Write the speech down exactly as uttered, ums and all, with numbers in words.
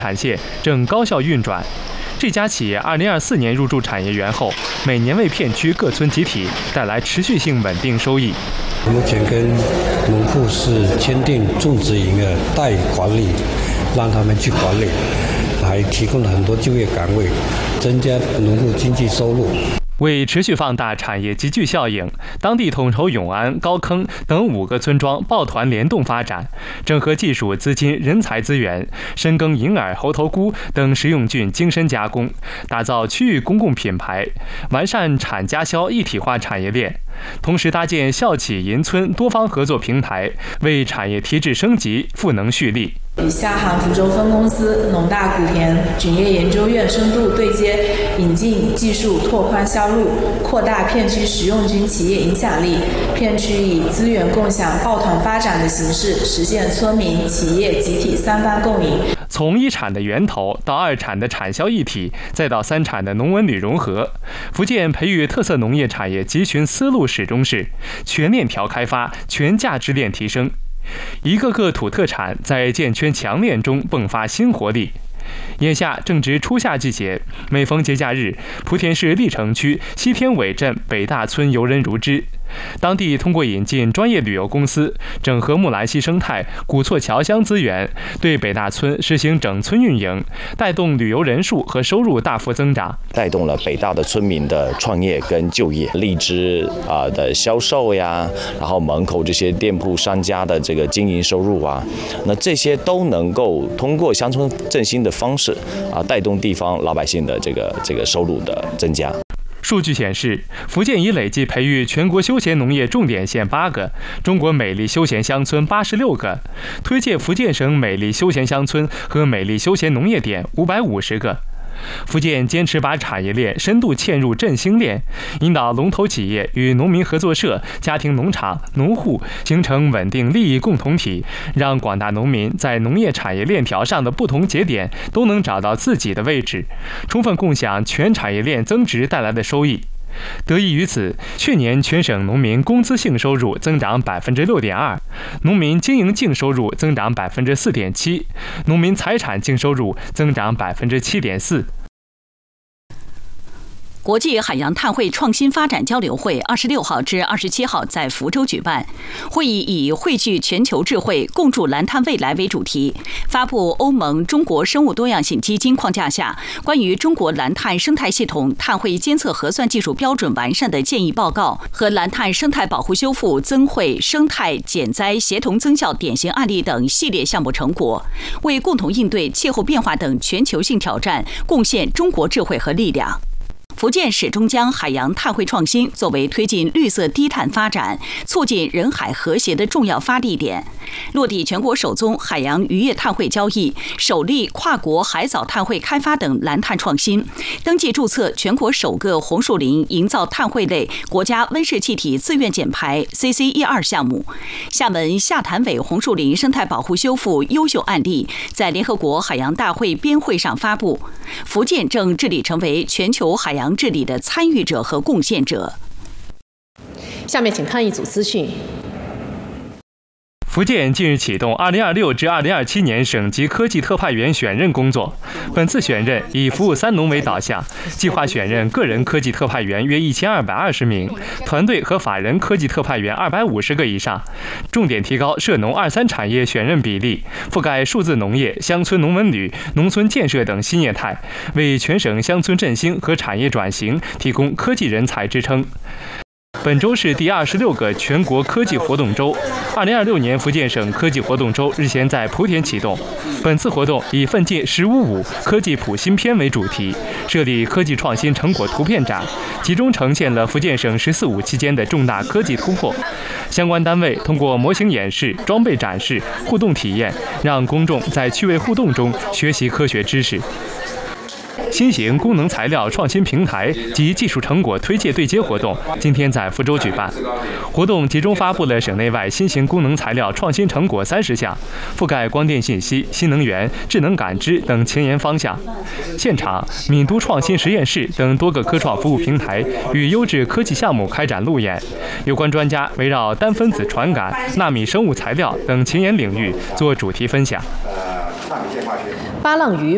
产线正高效运转。这家企业二零二四年入驻产业园后，每年为片区各村集体带来持续性稳定收益。 目前跟农户是签订种植营的代管理，让他们去管理，还提供了很多就业岗位，增加农户经济收入。 为持续放大产业集聚效应，当地统筹永安、高坑等五个村庄抱团联动发展，整合技术、资金、人才资源，深耕银耳、猴头菇等食用菌精深加工，打造区域公共品牌，完善产加销一体化产业链，同时搭建校企银村多方合作平台，为产业提质升级赋能蓄力。 与厦杭福州分公司、农大古田菌业研究院深度对接，引进技术，拓宽销路，扩大片区食用菌企业影响力。片区以资源共享、抱团发展的形式，实现村民、企业集体三方共赢。 从一产的源头到二产的产销一体，再到三产的农文旅融合，福建培育特色农业产业集群思路始终是全链条开发、全价值链提升。一个个土特产在建圈强链中迸发新活力。眼下正值初夏季节，每逢节假日，莆田市历城区西天尾镇北大村游人如织。当地通过引进专业旅游公司，整合木兰溪生态、古厝侨乡资源，对北大村实行整村运营，带动旅游人数和收入大幅增长， 带动了北大的村民的创业跟就业，荔枝啊的销售呀，然后门口这些店铺商家的这个经营收入啊，那这些都能够通过乡村振兴的方式啊，带动地方老百姓的这个这个收入的增加。 数据显示，福建已累计培育全国休闲农业重点县八个，中国美丽休闲乡村八十六个，推介福建省美丽休闲乡村和美丽休闲农业点五百五十个。福建坚持把产业链深度嵌入振兴链，引导龙头企业与农民合作社、家庭农场、农户形成稳定利益共同体，让广大农民在农业产业链条上的不同节点都能找到自己的位置，充分共享全产业链增值带来的收益。得益于此，去年全省农民工资性收入增长百分之六点二，农民经营净收入增长百分之四点七，农民财产净收入增长百分之七点四。 国际海洋碳汇创新发展交流会二十六号至二十七号在福州举办。会议以汇聚全球智慧，共筑蓝碳未来为主题，发布欧盟中国生物多样性基金框架下关于中国蓝碳生态系统碳汇监测核算技术标准完善的建议报告和蓝碳生态保护修复增汇生态减灾协同增效典型案例等系列项目成果，为共同应对气候变化等全球性挑战贡献中国智慧和力量。福建始终将海洋碳汇创新作为推进绿色低碳发展、促进人海和谐的重要发力点，落地全国首宗海洋渔业碳汇交易、首例跨国海藻碳汇开发等蓝碳创新，登记注册全国首个红树林营造碳汇类国家温室气体自愿减排 C C 一二 项目。厦门下潭尾红树林生态保护修复优秀案例在联合国海洋大会编会上发布。福建正致力成为全球海洋治理的参与者和贡献者。 下面请看一组资讯。 福建近日启动二零二六至二零二七年省级科技特派员选任工作。本次选任以服务三农为导向，计划选任个人科技特派员约一千二百二十名，团队和法人科技特派员二百五十个以上，重点提高涉农二三产业选任比例，覆盖数字农业、乡村农文旅、农村建设等新业态，为全省乡村振兴和产业转型提供科技人才支撑。本周是第二十六个全国科技活动周，二零二六年福建省科技活动周日前在莆田启动。本次活动以奋进“十五五”科技普新篇为主题，设立科技创新成果图片展，集中呈现了福建省“十四五”期间的重大科技突破。相关单位通过模型演示、装备展示、互动体验，让公众在趣味互动中学习科学知识。新型功能材料创新平台及技术成果推介对接活动今天在福州举办。活动集中发布了省内外新型功能材料创新成果三十项，覆盖光电信息、新能源、智能感知等前沿方向。现场，闽都创新实验室等多个科创服务平台与优质科技项目开展路演，有关专家围绕单分子传感、纳米生物材料等前沿领域做主题分享。 八浪鱼